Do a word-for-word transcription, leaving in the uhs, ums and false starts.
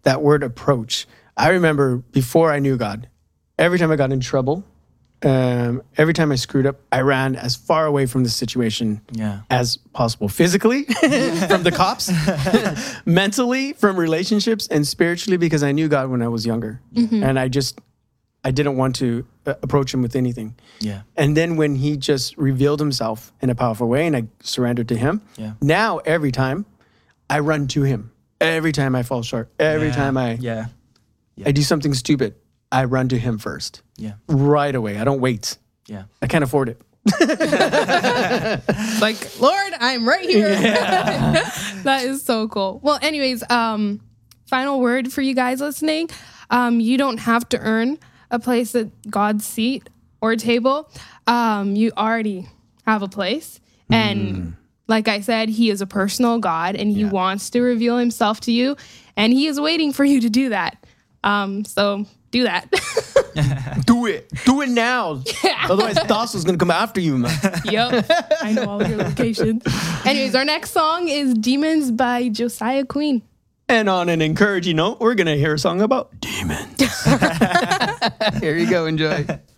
that word approach. I remember before I knew God, every time I got in trouble, um, every time I screwed up, I ran as far away from the situation Yeah. as possible. Physically, from the cops, mentally, from relationships, and spiritually, because I knew God when I was younger. And I just, I didn't want to uh, approach him with anything. Yeah. And then when he just revealed himself in a powerful way and I surrendered to him, Yeah. now every time I run to him. Every time I fall short, every Yeah. time I, Yeah. I do something stupid, I run to him first. Yeah. Right away. I don't wait. Yeah. I can't afford it. Like, Lord, I'm right here. That is so cool. Well, anyways, um, final word for you guys listening. Um, you don't have to earn a place at God's seat or table. Um, you already have a place. And mm. like I said, he is a personal God and he yeah. wants to reveal himself to you. And he is waiting for you to do that. Um, so do that. Do it. Do it now. Yeah. Otherwise, Dawson's going to come after you, man. Yep. I know all of your locations. Anyways, our next song is Demons by Josiah Queen. And on an encouraging note, we're going to hear a song about demons. Here you go. Enjoy.